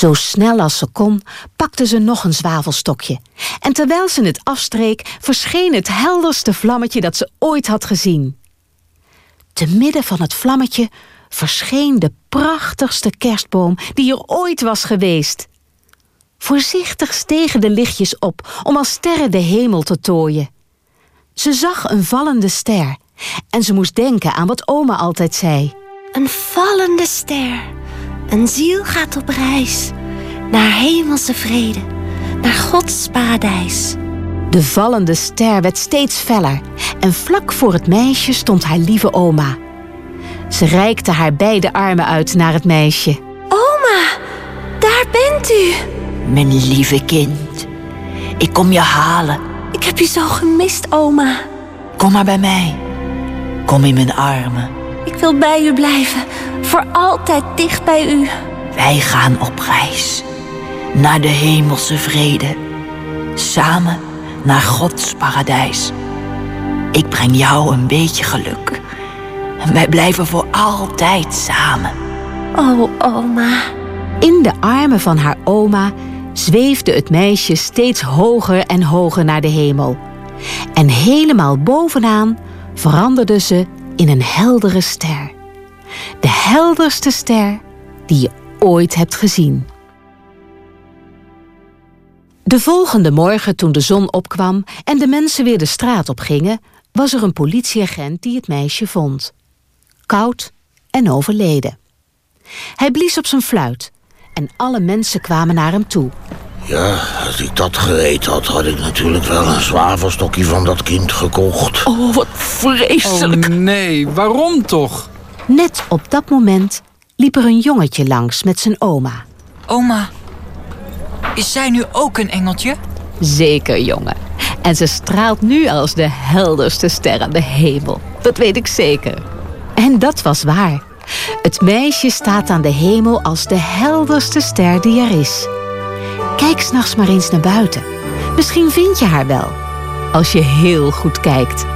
Zo snel als ze kon, pakte ze nog een zwavelstokje. En terwijl ze het afstreek, verscheen het helderste vlammetje dat ze ooit had gezien. Te midden van het vlammetje verscheen de prachtigste kerstboom die er ooit was geweest. Voorzichtig stegen de lichtjes op om als sterren de hemel te tooien. Ze zag een vallende ster en ze moest denken aan wat oma altijd zei. Een vallende ster, een ziel gaat op reis naar hemelse vrede, naar Gods paradijs. De vallende ster werd steeds feller en vlak voor het meisje stond haar lieve oma. Ze reikte haar beide armen uit naar het meisje. Oma, daar bent u. Mijn lieve kind, ik kom je halen. Ik heb u zo gemist, oma. Kom maar bij mij. Kom in mijn armen. Ik wil bij u blijven, voor altijd dicht bij u. Wij gaan op reis naar de hemelse vrede. Samen naar Gods paradijs. Ik breng jou een beetje geluk. En wij blijven voor altijd samen. Oh, oma. In de armen van haar oma zweefde het meisje steeds hoger en hoger naar de hemel. En helemaal bovenaan veranderde ze in een heldere ster. De helderste ster die je ooit hebt gezien. De volgende morgen, toen de zon opkwam en de mensen weer de straat op gingen, was er een politieagent die het meisje vond. Koud en overleden. Hij blies op zijn fluit en alle mensen kwamen naar hem toe. Ja, als ik dat geweten had, had ik natuurlijk wel een zwavelstokje van dat kind gekocht. Oh, wat vreselijk. Oh nee, waarom toch? Net op dat moment liep er een jongetje langs met zijn oma. Oma, is zij nu ook een engeltje? Zeker, jongen. En ze straalt nu als de helderste ster aan de hemel. Dat weet ik zeker. En dat was waar. Het meisje staat aan de hemel als de helderste ster die er is. Kijk 's nachts maar eens naar buiten. Misschien vind je haar wel. Als je heel goed kijkt.